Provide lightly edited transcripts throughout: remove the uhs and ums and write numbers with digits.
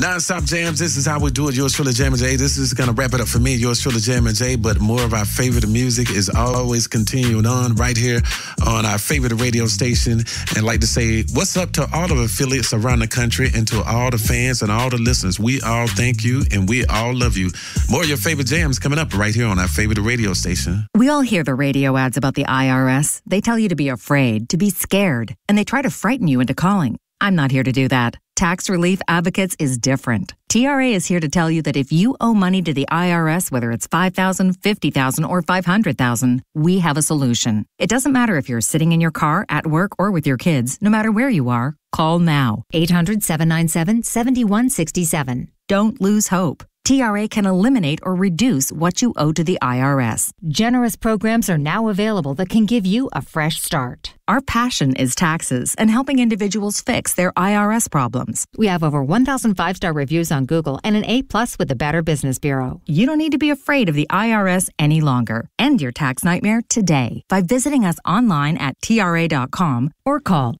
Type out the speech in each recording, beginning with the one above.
Non-stop jams, this is how we do it. Yours truly, Jammin' Jay. This is going to wrap it up for me, yours truly, Jammin' Jay. But more of our favorite music is always continuing on right here on our favorite radio station. And like to say, what's up to all of the affiliates around the country and to all the fans and all the listeners. We all thank you and we all love you. More of your favorite jams coming up right here on our favorite radio station. We all hear the radio ads about the IRS. They tell you to be afraid, to be scared, and they try to frighten you into calling. I'm not here to do that. Tax Relief Advocates is different. TRA is here to tell you that if you owe money to the IRS, whether it's $5,000, $50,000, or $500,000, we have a solution. It doesn't matter if you're sitting in your car, at work, or with your kids. No matter where you are, call now. 800-797-7167. Don't lose hope. TRA can eliminate or reduce what you owe to the IRS. Generous programs are now available that can give you a fresh start. Our passion is taxes and helping individuals fix their IRS problems. We have over 1,000 5-star reviews on Google and an A+ with the Better Business Bureau. You don't need to be afraid of the IRS any longer. End your tax nightmare today by visiting us online at TRA.com or call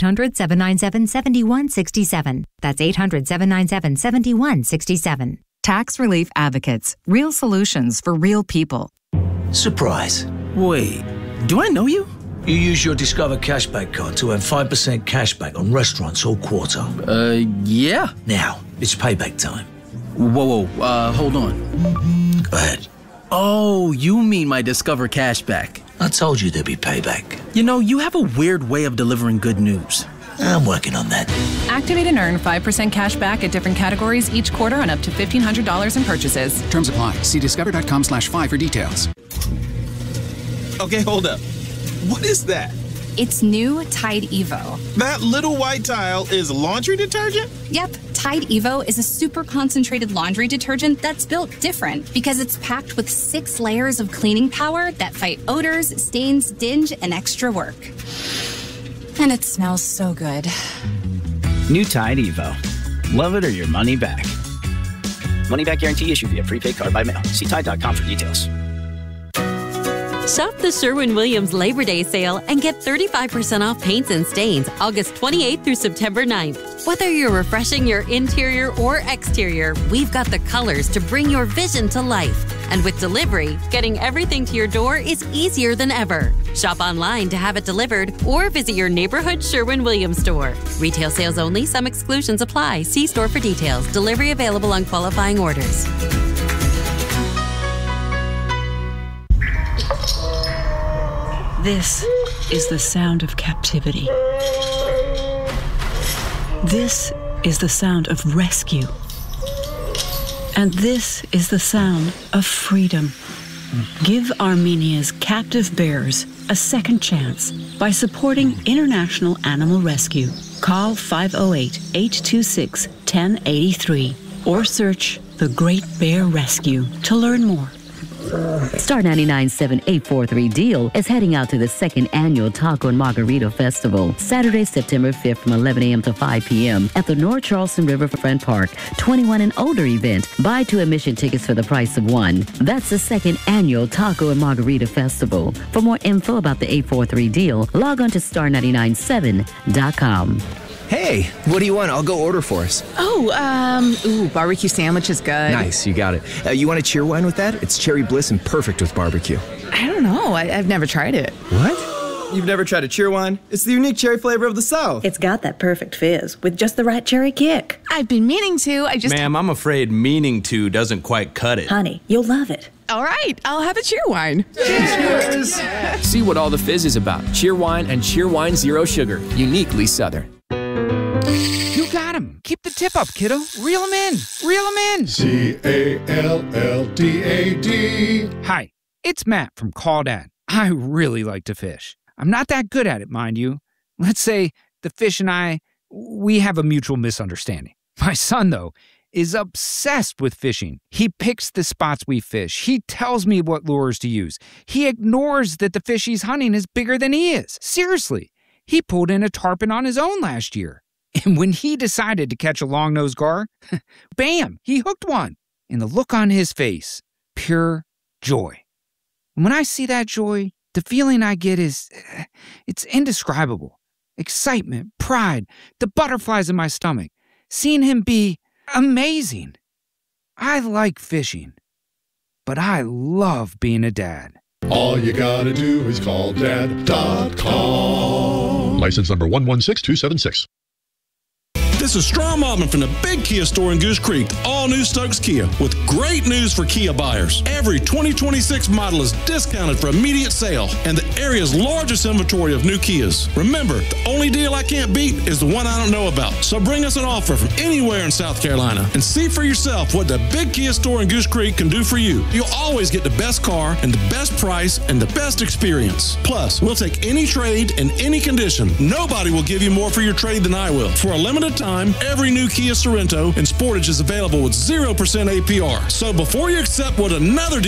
800-797-7167. That's 800-797-7167. Tax Relief Advocates. Real solutions for real people. Surprise. Wait, do I know you? You use your Discover Cashback card to earn 5% cashback on restaurants all quarter. Yeah. Now, it's payback time. Whoa, hold on. Go ahead. Oh, you mean my Discover Cashback. I told you there'd be payback. You know, you have a weird way of delivering good news. I'm working on that. Activate and earn 5% cash back at different categories each quarter on up to $1,500 in purchases. Terms apply. See discover.com/5 for details. Okay, hold up. What is that? It's new Tide Evo. That little white tile is laundry detergent? Yep, Tide Evo is a super concentrated laundry detergent that's built different because it's packed with 6 layers of cleaning power that fight odors, stains, dinge, and extra work. And it smells so good. New Tide Evo. Love it or your money back. Money back guarantee issued via prepaid card by mail. See Tide.com for details. Shop the Sherwin-Williams Labor Day sale and get 35% off paints and stains August 28th through September 9th. Whether you're refreshing your interior or exterior, we've got the colors to bring your vision to life. And with delivery, getting everything to your door is easier than ever. Shop online to have it delivered or visit your neighborhood Sherwin-Williams store. Retail sales only. Some exclusions apply. See store for details. Delivery available on qualifying orders. This is the sound of captivity. This is the sound of rescue. And this is the sound of freedom. Give Armenia's captive bears a second chance by supporting International Animal Rescue. Call 508-826-1083 or search The Great Bear Rescue to learn more. Star 99.7 843 Deal is heading out to the second annual Taco and Margarita Festival, Saturday, September 5th from 11 a.m. to 5 p.m. at the North Charleston Riverfront Park. 21 and older event. Buy 2 admission tickets for the price of 1. That's the second annual Taco and Margarita Festival. For more info about the 843 Deal, log on to star99.7.com. Hey, what do you want? I'll go order for us. Barbecue sandwich is good. Nice, you got it. You want a cheer wine with that? It's Cherry Bliss and perfect with barbecue. I don't know. I've never tried it. What? You've never tried a cheer wine? It's the unique cherry flavor of the South. It's got that perfect fizz with just the right cherry kick. I've been meaning to. Ma'am, I'm afraid meaning to doesn't quite cut it. Honey, you'll love it. All right, I'll have a cheer wine. Cheers! See what all the fizz is about. Cheer wine and Cheer wine Zero Sugar. Uniquely Southern. You got him. Keep the tip up, kiddo. Reel him in. Reel him in. CALLDAD. Hi, it's Matt from Call Dad. I really like to fish. I'm not that good at it, mind you. Let's say the fish and I, we have a mutual misunderstanding. My son, though, is obsessed with fishing. He picks the spots we fish. He tells me what lures to use. He ignores that the fish he's hunting is bigger than he is. Seriously, he pulled in a tarpon on his own last year. And when he decided to catch a long-nosed gar, bam, he hooked one. And the look on his face, pure joy. And when I see that joy, the feeling I get is, it's indescribable. Excitement, pride, the butterflies in my stomach. Seeing him be amazing. I like fishing, but I love being a dad. All you gotta do is call dad.com. License number 116276. This is Strom Altman from the Big Kia store in Goose Creek, all new Stokes Kia, with great news for Kia buyers. Every 2026 model is discounted for immediate sale, and the area's largest inventory of new Kias. Remember, the only deal I can't beat is the one I don't know about. So bring us an offer from anywhere in South Carolina and see for yourself what the Big Kia store in Goose Creek can do for you. You'll always get the best car and the best price and the best experience. Plus, we'll take any trade in any condition. Nobody will give you more for your trade than I will. For a limited time, every new Kia Sorento and Sportage is available with 0% APR. So before you accept what another